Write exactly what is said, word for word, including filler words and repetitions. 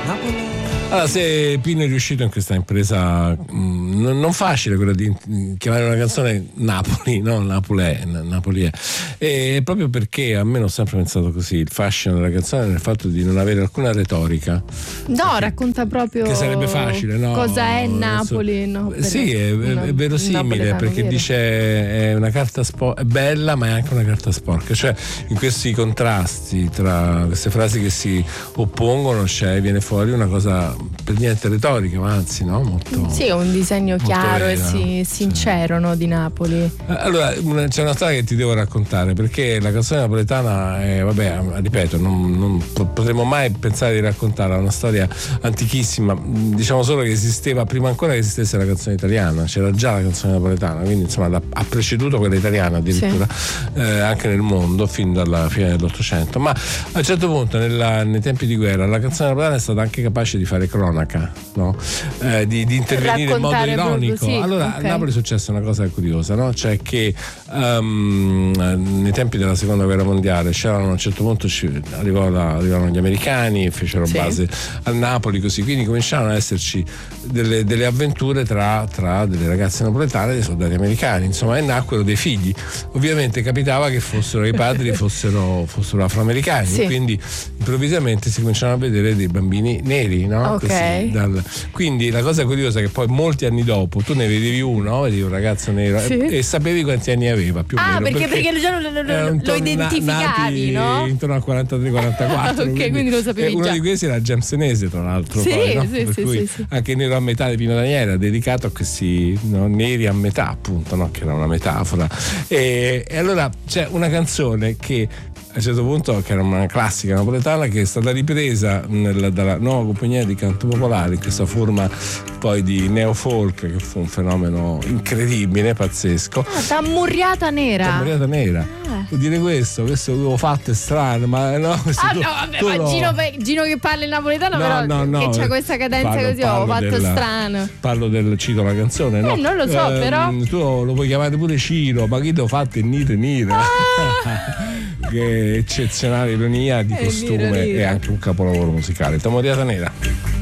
Allora, se Pino è riuscito in questa impresa mh, non facile, quella di chiamare una canzone Napoli, no? Napoli è, Napoli è. E proprio perché a me ho sempre pensato così, il fascino della canzone è nel fatto di non avere alcuna retorica. No, racconta proprio che sarebbe facile, no? Cosa è Napoli? No, per sì, è, una, è verosimile, perché vero. dice è una carta sporca, è bella ma è anche una carta sporca, cioè in questi contrasti tra queste frasi che si oppongono, cioè viene fuori una cosa per niente retorica, ma anzi, no? Molto, sì, un disegno chiaro vera, e si, sincero, sì. No, di Napoli. Allora, una, c'è una storia che ti devo raccontare, perché la canzone napoletana è, vabbè, ripeto, non, non potremmo mai pensare di raccontarla, è una storia antichissima, diciamo solo che esisteva prima ancora che esistesse la canzone italiana, c'era già la canzone napoletana, quindi insomma da, ha preceduto quella italiana addirittura, sì. eh, anche nel mondo fin dalla fine dell'Ottocento, ma a un certo punto nella, nei tempi di guerra la canzone napoletana è stata anche capace di fare cronaca, no? eh, di, di intervenire in modo ironico. Proprio, sì. Allora okay. a Napoli è successa una cosa curiosa, no? Cioè che um, nei tempi della seconda guerra mondiale c'erano, a un certo punto ci, arrivò la, arrivarono gli americani, fecero sì. base a Napoli, così, quindi cominciarono ad esserci delle, delle avventure tra, tra delle ragazze napoletane e dei soldati americani, insomma, e nacquero dei figli. Ovviamente capitava che fossero i padri fossero, fossero afroamericani, sì. quindi improvvisamente si cominciarono a vedere dei bambini neri, no? Okay. Così, dal... Quindi la cosa curiosa è che poi molti anni dopo tu ne vedevi uno, vedevi un ragazzo nero, sì. e, e sapevi quanti anni aveva più o ah, meno. perché, perché, perché lo, lo, lo, lo identificavi, na, no? Intorno al quarantatré quarantaquattro. ok, quindi, quindi lo sapevi già. Uno di questi era James Senese, tra l'altro. Sì, poi, no? sì, per sì, cui sì, sì. anche Nero a metà di Pino Daniele era dedicato a questi no, neri a metà, appunto, no? Che era una metafora. E, e allora c'è una canzone che a un certo punto, che era una classica napoletana, che è stata ripresa nella, dalla nuova compagnia di canto popolare in questa forma poi di neofolk, che fu un fenomeno incredibile, pazzesco. Ah, Tammurriata Nera. Tammurriata Nera. Ah. Vuol dire questo, questo che avevo fatto è strano, ma no. Ah tu, no, vabbè, tu ma lo... Gino, Gino che parla in napoletano, no, però no, no, che c'ha questa cadenza parlo, così, ho fatto del, strano. Parlo del, cito la canzone, no? Eh, non lo so, eh, però. Tu lo puoi chiamare pure Ciro, ma chi ti ho fatto in nire nire? Ah. Che eccezionale ironia di costume e anche un capolavoro musicale. Tammurriata Nera.